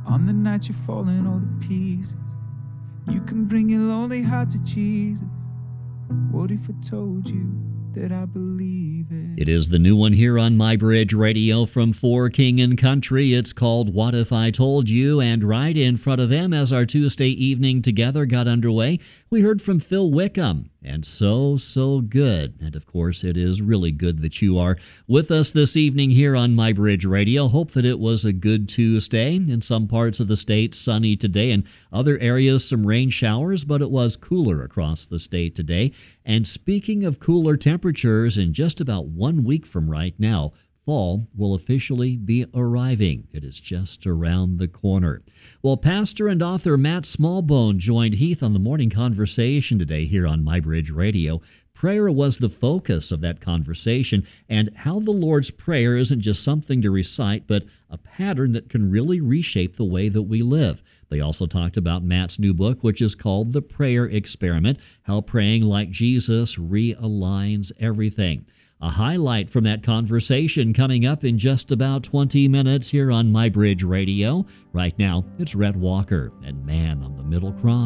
On the night you're falling all to pieces, you can bring your lonely heart to Jesus. What if I told you that I believe it? It is the new one here on My Bridge Radio from For King and Country. It's called What If I Told You, and right in front of them as our Tuesday evening together got underway, we heard from Phil Wickham, and So Good. And of course, it is really good that you are with us this evening here on My Bridge Radio. Hope that it was a good Tuesday. In some parts of the state, sunny today. In other areas, some rain showers, but it was cooler across the state today. And speaking of cooler temperatures, in just about 1 week from right now, fall will officially be arriving. It is just around the corner. Well, pastor and author Matt Smallbone joined Heath on the morning conversation today here on My Bridge Radio. Prayer was the focus of that conversation, and how the Lord's Prayer isn't just something to recite, but a pattern that can really reshape the way that we live. They also talked about Matt's new book, which is called The Prayer Experiment, how praying like Jesus realigns everything. A highlight from that conversation coming up in just about 20 minutes here on My Bridge Radio. Right now, it's Rhett Walker and Man on the Middle Cross.